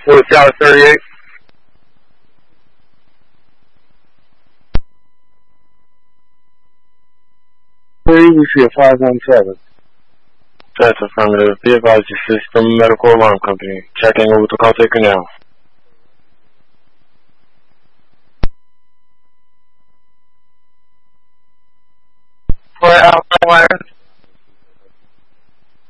Fort Tower 38. We see a 517. That's affirmative. Be advised, this is from Medical Alarm Company. Checking over the call taker now. Fort Alpha Wire.